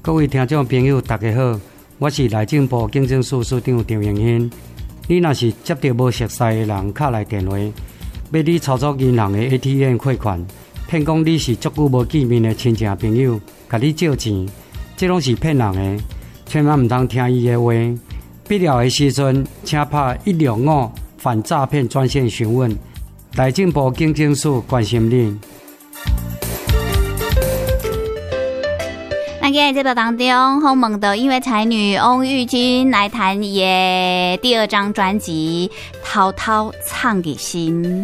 各位听众朋友，大家好，我是内政部警政署署长张永兴。你若是接到无熟悉的人敲来电话，要你操作银行的 ATM 汇款，骗讲你是足久无见面的亲戚朋友，甲你借钱，这拢是骗人的，千万唔通听伊的话。必要的时阵，请打165反诈骗专线询问。内政部警政署关心你。 那今日这个当中，鸿蒙的音乐才女翁玉君来谈伊的第2张专辑《滔滔唱给心》。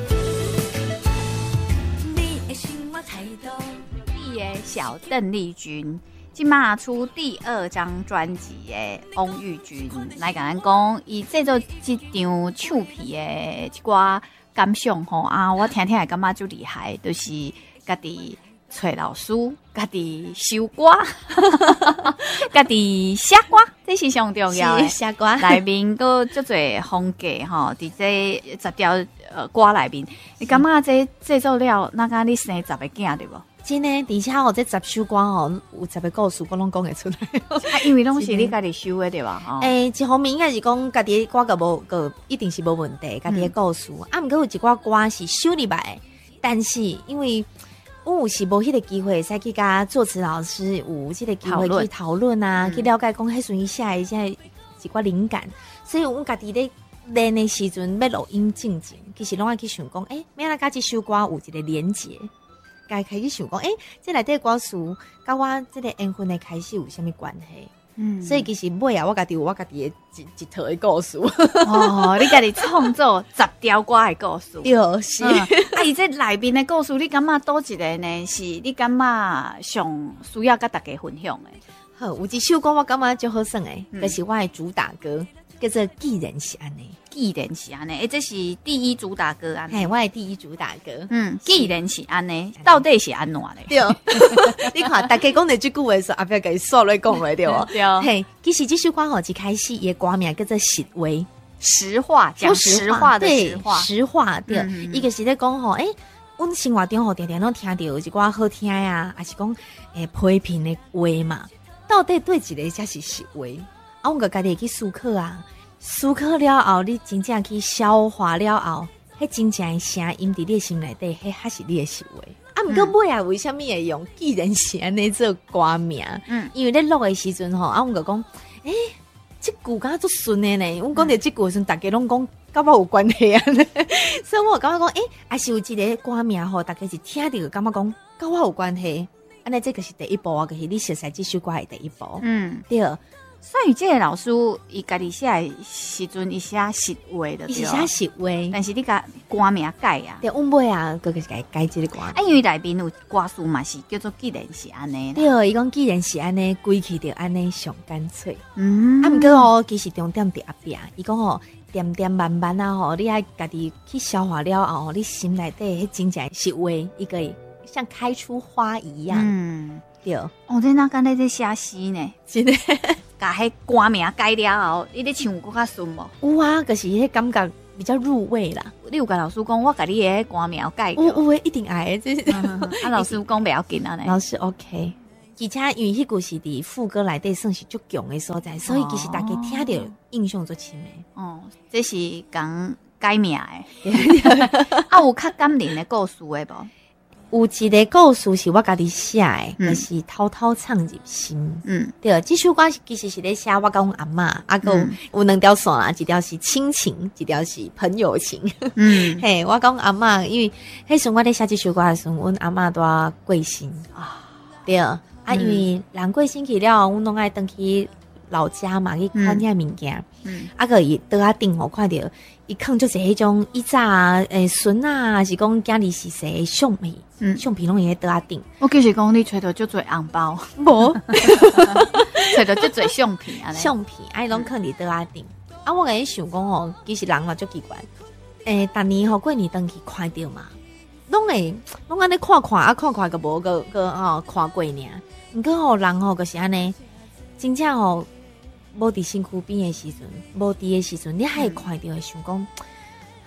你的小邓丽君，今嘛出第2张专辑的翁玉君来跟咱讲，伊制作这张唱片的一寡感想吼啊，我听听也感觉就厉害，就是家己找老师，家己收歌，家己写歌，这是上重要的。 写歌内面都足侪风格吼，伫这10条歌内面，你感觉这制作了，那个你生10个囝对无？ 真的，而且这10首歌有10个故事，我拢讲会出来。 因为拢是你家己收的对吧？ 一方面应该是讲家己的歌个一定是无问题，家己的故事。毋过有一寡歌是收入来，但是因为有是无迄个机会，使去甲作词老师有迄个机会去讨论啊，去了解讲迄阵伊写的一寡灵感，所以阮家己咧练的时阵要录音进前，其实拢爱去想讲，要甲这首歌有一个连结。该开始想讲，这内底歌词甲我这个缘分的开始有啥物关系？所以其实尾啊，我家己有我家己的一套的故事。 你家己创作10条歌的故事， 对，是。 伊这内面的故事，你感觉多一个呢？是你感觉上需要甲大家分享的？ 好，有一首歌我感觉就好耍的，就是我的主打歌，叫做《既然是安尼》。 既然是安尼，这是第1主打歌安尼。 我的第1主打歌。 既然是安尼，到底是安怎嘞？ 对，你看大家讲的这句话的时候，后壁给伊说来讲来对哦。 对， 其实这首歌一开始伊的歌名叫做实话， 实话讲实话的实话， 实话对。伊个是在讲吼，阮生活中吼常常拢听到一寡好听啊，还是讲批评的话嘛，到底对一个才是实话？阮个家己去思考啊。思考了后，你真正去消化了后，迄真正的声音伫你心内底，迄还是你的实话。毋过尾啊，为什么会用既然是安尼做歌名？因为咧录的时阵吼，阮个讲，这句敢足顺的呢。阮讲着这句的时阵，大家拢讲甲我有关系啊。所以我感觉讲，还是有一个歌名吼，大家是听着感觉讲甲我有关系。安尼这个是第一步啊，就是你熟悉这首歌的第一步。对。 所以这个老师伊家己写的时阵，伊写实话的， 伊是写实话， 但是你甲歌名改啊， 对，阮尾啊，个是改这个歌。 因为内面有歌词嘛，是叫做既然是安尼。 对，伊讲既然是安尼，归去就安尼上干脆。毋过其实重点伫后壁，伊讲点点慢慢啊你爱家己去消化了后，你心内底迄真正实话，一个像开出花一样。对， 你哪敢在写诗呢？ 真的。 把迄歌名改了后，你咧唱更较顺无？ 有啊，就是迄感觉比较入味啦。 你有甲老师讲，我甲你的歌名改过。 有一定爱这是。 老师讲不要紧啊， 老师 OK。而且因为迄句是伫副歌内底算是足强的所在，所以其实大家听着印象足深的。 这是讲改名的。有较感人的故事的无？ 有一个故事是我家己写的，就是滔滔唱入心。对，这首歌其实是咧写我甲阮阿嬷，有2条线啦，一条是亲情，一条是朋友情。我讲阿嬷，因为迄时我咧写这首歌的时候，阮阿嬷都过身啊。对，因为人过身去了，阮拢爱回去老家嘛，去看遐物件。个伊倒啊顶，我看到伊放就是迄种以早孙啊，是讲家里是谁相片。相片拢会倒啊顶。 我其实讲你揣到足侪红包， 无揣到足侪相片啊， 相片拢放伫倒啊顶。我甲伊想讲其实人嘛足奇怪。逐年过年回去看到嘛，拢安尼看个无个看过尔。毋过人就是安尼，真正无伫身躯边的时阵，无伫的时阵，你还会看到会想讲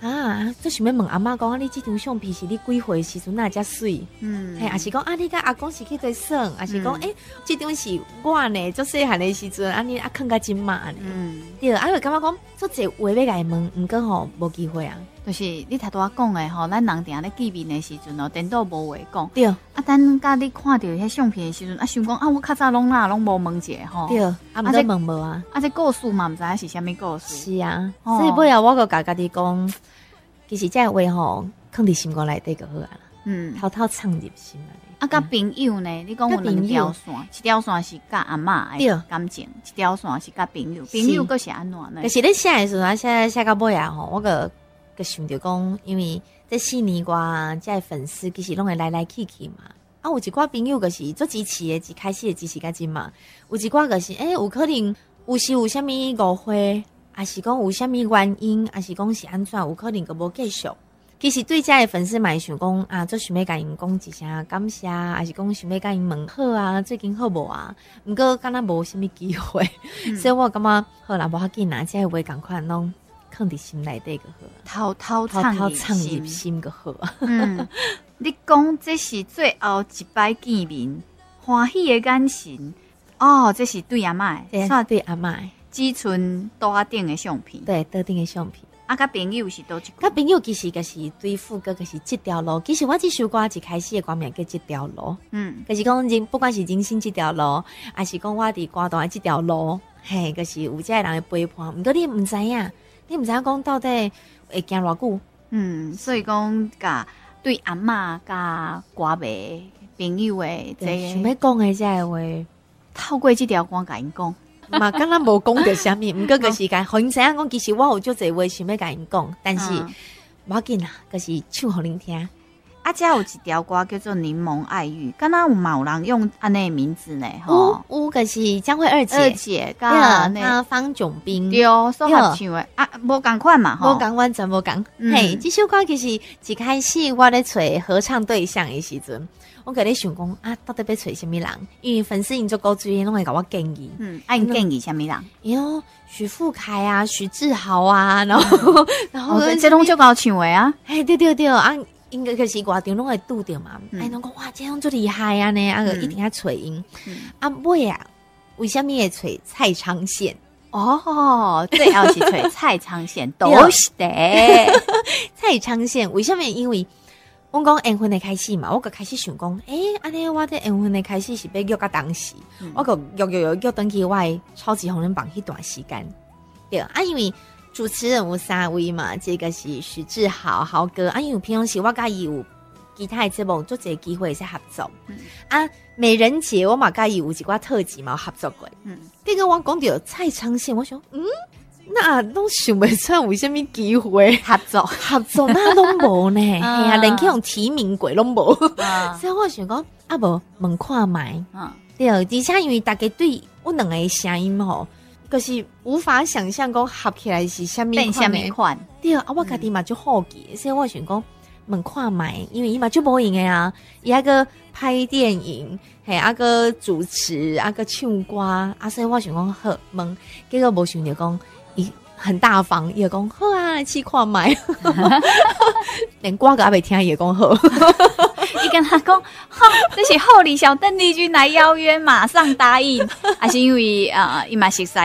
啊，做想要问阿嬷讲，你这张相片是你几岁时阵那遮水？嘿，还是讲啊，你甲阿公是去对耍，还是讲这张是我呢，做细汉的时阵，你囥甲真麻呢。对，就感觉讲做这话要甲伊问，毋过吼无机会啊。 就是你头拄仔讲的吼，咱人定咧见面的时阵哦，颠倒无话讲。 对， 等甲你看到迄相片的时阵，想讲我较早拢无问者吼。 对，毋得问无啊。 这故事嘛，毋知影是啥物故事。 是啊，所以尾啊，我个家己讲，其实这话吼，放伫心肝内底就好啊。偷偷藏入心啊。 甲朋友呢？你讲有两条线，一条线是甲阿嬷的感情，一条线是甲朋友。朋友佫是安怎呢？ 就是咧写的时阵，写到尾啊吼，我个想着讲，因为这4年外，这粉丝其实拢会来来去去嘛。有一寡朋友就是做支持的，一开始的支持甲真嘛。有一寡就是有可能有时有啥物误会，还是讲有啥物原因，还是讲是安怎，有可能佫无继续。其实对这的粉丝嘛，想讲做想要甲因讲一声感谢，还是讲想要甲因问好啊，最近好无啊？毋过敢若无啥物机会，所以我感觉好啦，无要紧啦，这话共款拢放伫心内底就好， 偷藏入心就好。 你讲这是最后一摆见面，欢喜的眼神，这是对阿嬷的， 算对阿嬷的， 只存桌顶的相片， 对，桌顶的相片。 甲朋友是倒一甲朋友其实就是对副歌，就是这条路。其实我这首歌一开始的歌名叫这条路，就是讲不管是人生这条路，还是讲我伫歌坛这条路，嘿，就是有这个人的陪伴。不过你唔知影讲到底会行偌久。 所以讲甲对阿嬷甲歌迷朋友的想要讲的这个话， 透过这条歌甲因讲。 嘛，敢若无讲着啥物，毋过就是甲互因知影讲，其实我有足侪话想要甲因讲，但是无要紧啦，就是唱互恁听。 遮有一条歌叫做《柠檬爱玉》，敢若有人用安尼的名字呢？吼， 有就是江蕙二姐， 甲方炯斌， 对，所合唱的无共款嘛， 无共完全无共。嘿，这首歌其实一开始我咧找合唱对象的时阵。我甲你想讲到底要找什么人？因为粉丝因足够注意，拢会甲我建议。 因建议什么人？ 许富凯啊，许志豪啊，然后这拢足够唱的啊！ 对应该就是外场拢会拄着嘛。拢讲哇，这种最厉害啊呢！一定要找因。尾啊，为什么会找蔡昌宪？ 最后是找蔡昌宪，都是的。 蔡昌宪为什么？因为我讲缘分的开始嘛，我就开始想讲，安尼我的缘分的开始是要约到当时，我就约登去我的超级红人榜迄段时间，对因为主持人有3位嘛，这个是许志豪豪哥，因为平常时我甲伊有其他的节目做这个机会是合作，美人节我嘛甲伊有一寡特辑嘛合作过，这个我讲到蔡昌宪，我想那拢想袂出有啥物机会合作， 那拢无呢？连去用提名过拢无，所以我想讲无问看卖，对，而且因为大家对我两个声音吼，就是无法想象讲合起来是啥物款， 对我家己嘛就好奇，所以我想讲问看卖，因为伊嘛就无用的啊，伊个拍电影，个主持，个唱歌，所以我想讲好问，结果无想着讲。很大方，也讲好啊，去看卖，连歌个也未听也讲好。 你跟他讲，这是后里小邓丽君来邀约，马上答应，还是因为伊嘛熟悉